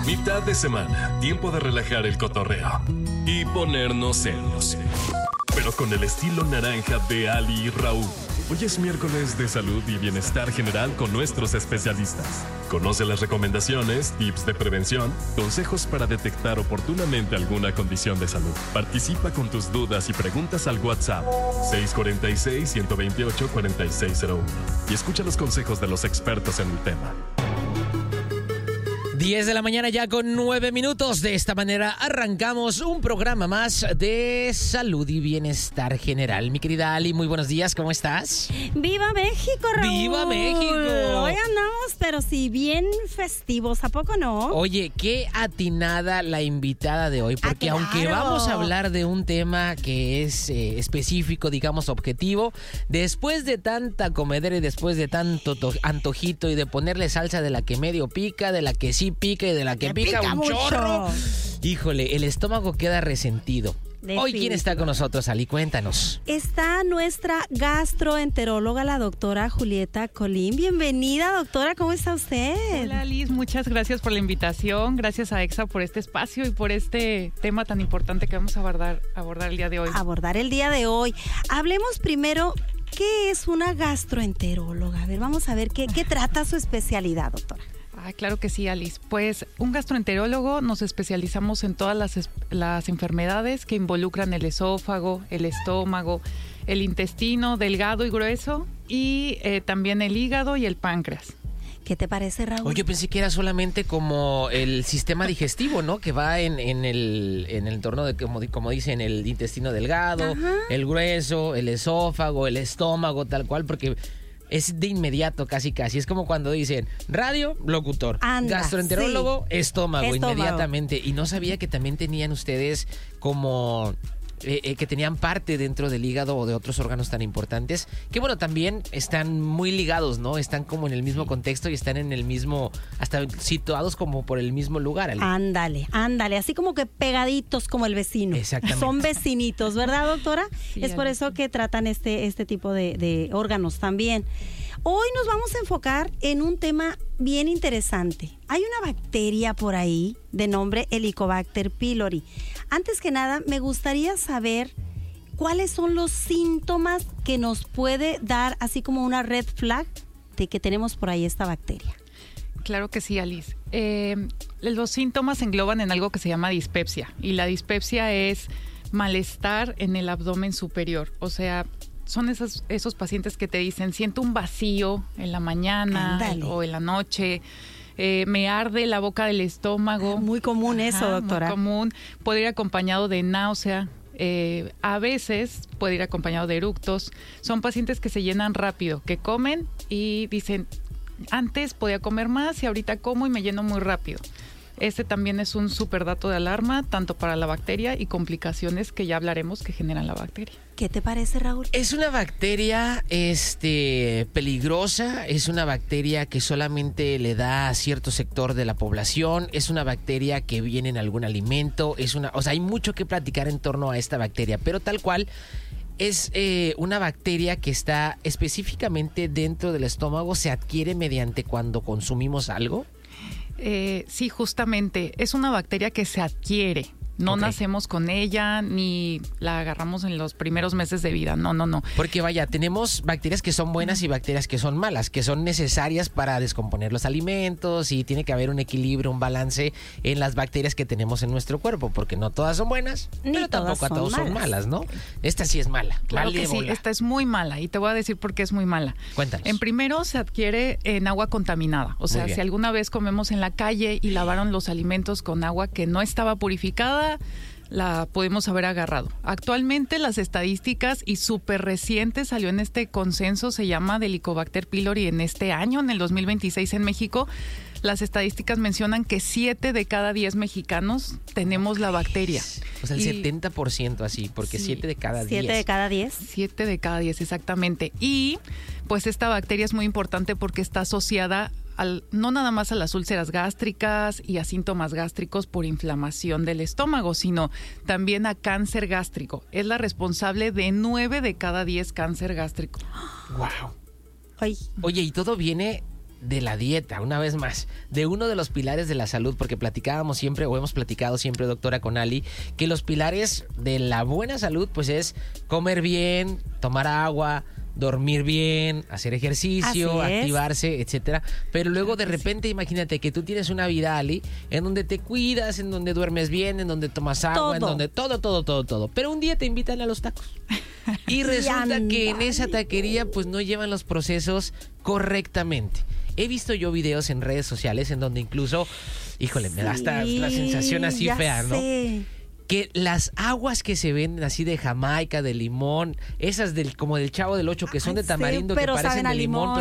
Mitad de semana, tiempo de relajar el cotorreo y ponernos serios. Pero con el estilo naranja de Ali y Raúl. Hoy es miércoles de salud y bienestar general con nuestros especialistas. Conoce las recomendaciones, tips de prevención, consejos para detectar oportunamente alguna condición de salud. Participa con tus dudas y preguntas al WhatsApp 646-128-4601 y escucha los consejos de los expertos en el tema. 10 de la mañana ya con 9 minutos. De esta manera arrancamos un programa más de salud y bienestar general. Mi querida Ali, muy buenos días, ¿cómo estás? ¡Viva México, Raúl! ¡Viva México! Hoy andamos, pero sí, bien festivos, ¿a poco no? Oye, qué atinada la invitada de hoy, porque claro. Aunque vamos a hablar de un tema que es específico, digamos objetivo, después de tanta comedera y después de tanto antojito y de ponerle salsa de la que medio pica, de la que sí pica y de la que pica un mucho. chorro. Híjole, el estómago queda resentido. Hoy, ¿quién está con nosotros, Ali? Cuéntanos. Está nuestra gastroenteróloga, la doctora Julieta Colín. Bienvenida, doctora, ¿cómo está usted? Hola, Liz, muchas gracias por la invitación. Gracias a EXA por este espacio y por este tema tan importante que vamos a abordar el día de hoy. Hablemos primero, ¿qué es una gastroenteróloga? A ver, vamos a ver qué trata su especialidad, doctora. Claro que sí, Alice. Pues un gastroenterólogo nos especializamos en todas las enfermedades que involucran el esófago, el estómago, el intestino delgado y grueso y también el hígado y el páncreas. ¿Qué te parece, Raúl? Oye, yo pensé que era solamente como el sistema digestivo, ¿no? Que va en el entorno de, como dicen, el intestino delgado, Ajá. El grueso, el esófago, el estómago, tal cual, porque es de inmediato, casi. Es como cuando dicen radio, locutor, gastroenterólogo, sí. Estómago, inmediatamente. Y no sabía que también tenían ustedes como que tenían parte dentro del hígado o de otros órganos tan importantes, que bueno, también están muy ligados, ¿no? Están como en el mismo contexto y están en el mismo, hasta situados como por el mismo lugar. Ándale, así como que pegaditos como el vecino. Exactamente. Son vecinitos, ¿verdad, doctora? Sí, es por eso que tratan este tipo de órganos también. Hoy nos vamos a enfocar en un tema bien interesante. Hay una bacteria por ahí de nombre Helicobacter pylori. Antes que nada, me gustaría saber cuáles son los síntomas que nos puede dar así como una red flag de que tenemos por ahí esta bacteria. Claro que sí, Alice. Los síntomas se engloban en algo que se llama dispepsia. Y la dispepsia es malestar en el abdomen superior. O sea, son esos pacientes que te dicen, siento un vacío en la mañana o en la noche, me arde la boca del estómago. Muy común eso, doctora. Muy común. Puede ir acompañado de náusea. A veces puede ir acompañado de eructos. Son pacientes que se llenan rápido, que comen y dicen, antes podía comer más y ahorita como y me lleno muy rápido. Este también es un súper dato de alarma, tanto para la bacteria y complicaciones que ya hablaremos que generan la bacteria. ¿Qué te parece, Raúl? Es una bacteria peligrosa, es una bacteria que solamente le da a cierto sector de la población, es una bacteria que viene en algún alimento, o sea, hay mucho que platicar en torno a esta bacteria, pero tal cual es una bacteria que está específicamente dentro del estómago, se adquiere mediante cuando consumimos algo. Sí, justamente. Es una bacteria que se adquiere. No nacemos con ella ni la agarramos en los primeros meses de vida. No. Porque vaya, tenemos bacterias que son buenas y bacterias que son malas, que son necesarias para descomponer los alimentos y tiene que haber un equilibrio, un balance en las bacterias que tenemos en nuestro cuerpo, porque no todas son buenas, pero tampoco a todos son malas, ¿no? Esta sí es mala. Claro que sí, esta es muy mala y te voy a decir por qué es muy mala. Cuéntanos. En primero, se adquiere en agua contaminada. O sea, si alguna vez comemos en la calle y lavaron los alimentos con agua que no estaba purificada, la podemos haber agarrado. Actualmente las estadísticas y súper reciente salió en este consenso, se llama de Helicobacter pylori en este año, en el 2026 en México. Las estadísticas mencionan que 7 de cada 10 mexicanos tenemos la bacteria. O sea, el 70% así, porque sí, 7 de cada 10. 7 de cada 10. 7 de cada 10, exactamente. Y pues esta bacteria es muy importante porque está asociada no nada más a las úlceras gástricas y a síntomas gástricos por inflamación del estómago, sino también a cáncer gástrico. Es la responsable de 9 de cada 10 cáncer gástrico. ¡Wow! Ay. Oye, y todo viene de la dieta, una vez más, de uno de los pilares de la salud, porque platicábamos siempre, o hemos platicado siempre, doctora, con Ali, que los pilares de la buena salud, pues es comer bien, tomar agua, dormir bien, hacer ejercicio, activarse, etcétera. Pero luego de repente imagínate que tú tienes una vida, Ali, en donde te cuidas, en donde duermes bien, en donde tomas agua, en donde todo. Pero un día te invitan a los tacos. Y resulta que en esa taquería pues no llevan los procesos correctamente. He visto yo videos en redes sociales en donde incluso, híjole, me da hasta la sensación así fea, ¿no? Que las aguas que se venden así de Jamaica, de limón, esas como del Chavo del Ocho, que son de tamarindo, que parecen de limón,